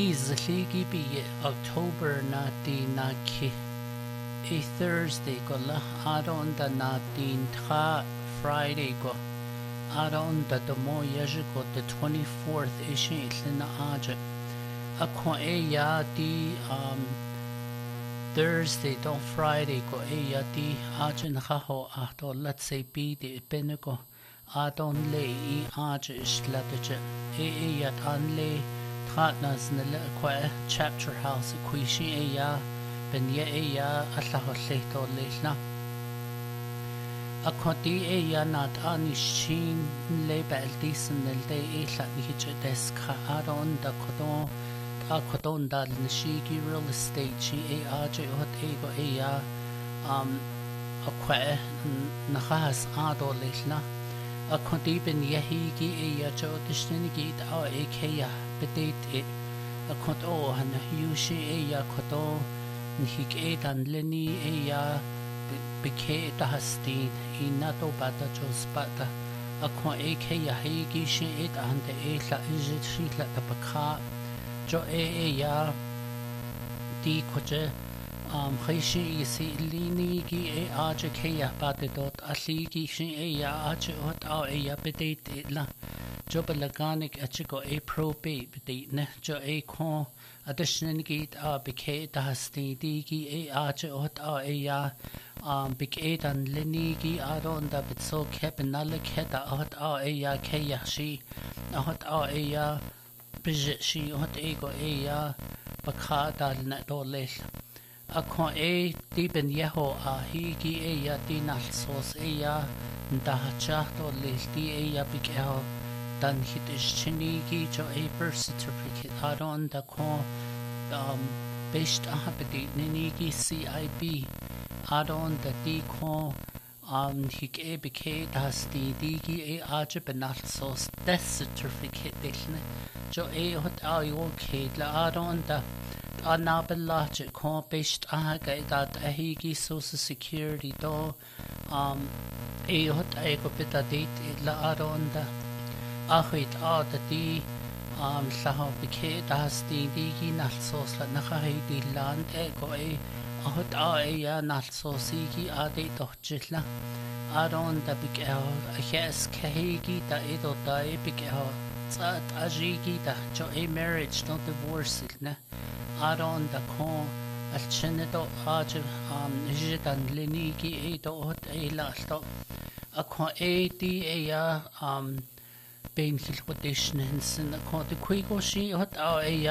Zaligi be October na di na ki a Thursday go la adon da na din tra Friday go adon da the mo yeji go the 24th ishi na aja a ko e ya di Thursday don Friday go e ya di aja na ho ato let's say be the benego adon le I aja is lataja e ya an le Tratnas na le kwa chapter house quishi e ya ben ye e ya allaho leto lechna a koti e ya nat anishin le baldisen le de e latni hiche deska adon da kodon a kodon dal nishigi real estate chi e aje hot ego e ya a kwa na has ado lechna a koti ben yehigi e ya jo dishnigi da e ke ya bedeit e a kot o han yushi e ya koto nhik e dan leni e ya beke da hasti I nato bata jos bata a ko e ke ya higi shi e dan de e la e shi la da baka jo e ya di koje khishi si lini gi e aje ke ya bata dot ali gi shi e ya aje hot a e ya bedeit e la Job laganik achiko a probe bidi ne jo a con addition gate a bike da hasti digi a ache hot a ya bike dan linigi adon da bit so kebenale keda hot a ya ke yashi hot a ya bishi hot ego a ya bakha dal na dolel a con a diben yeho a higi a ya dinal sos a ya da cha dolel di a ya bike dan hit is chinigi jo a birth certificate adon da ko based habiti ninigi CIB adon da di ko hik e bk das di digi e aje benal sos death certificate dilne jo e hot a okay la adon da anabelach ko based aga dat a higi social security do e hot a go bita date la adon da Achid a da di llaho bike das di digi nalsos la nacha di land e go e ahod a e ya nalsos igi a de dochilla aron da bike a ches kehigi da e do da e bike a tsat ajigi da jo e marriage no divorce ne aron da ko al chenedo aje jidan lenigi e do hot e la sto a ko e di e ya Bain Kilquadition Henson, a caught the Quigo she hot a